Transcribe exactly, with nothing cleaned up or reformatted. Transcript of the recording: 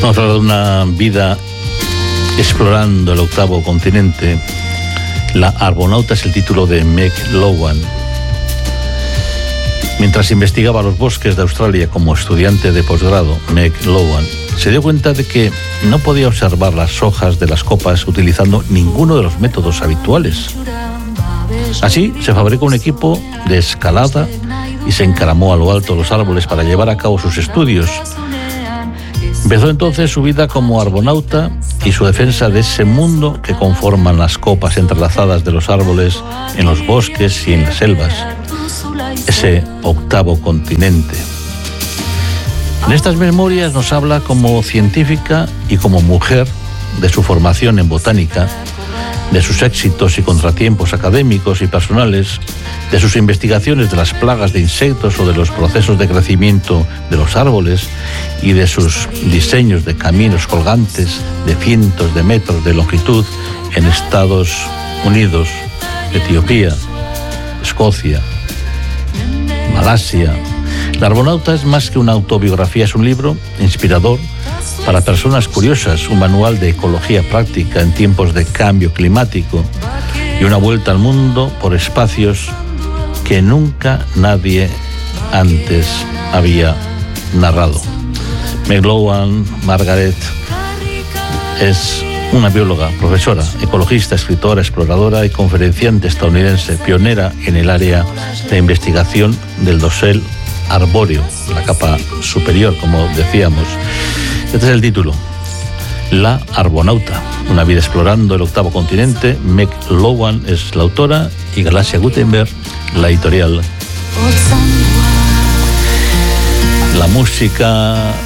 Vamos a hablar de una vida explorando el octavo continente. La Arbonauta es el título de Meg Lowan. Mientras investigaba los bosques de Australia como estudiante de posgrado, Meg Lowan se dio cuenta de que no podía observar las hojas de las copas utilizando ninguno de los métodos habituales. Así se fabricó un equipo de escalada y se encaramó a lo alto de los árboles para llevar a cabo sus estudios. Empezó entonces su vida como arbonauta y su defensa de ese mundo que conforman las copas entrelazadas de los árboles en los bosques y en las selvas, ese octavo continente. En estas memorias nos habla como científica y como mujer de su formación en botánica, de sus éxitos y contratiempos académicos y personales, de sus investigaciones de las plagas de insectos o de los procesos de crecimiento de los árboles y de sus diseños de caminos colgantes de cientos de metros de longitud en Estados Unidos, Etiopía, Escocia, Malasia. La Arbonauta es más que una autobiografía, es un libro inspirador para personas curiosas, un manual de ecología práctica en tiempos de cambio climático y una vuelta al mundo por espacios que nunca nadie antes había narrado. Meg Lowan Margaret es una bióloga, profesora, ecologista, escritora, exploradora y conferenciante estadounidense, pionera en el área de investigación del dosel arbóreo, la capa superior, como decíamos. Este es el título, La Arbonauta, una vida explorando el octavo continente. Meg Lowan es la autora y Galaxia Gutenberg la editorial. La música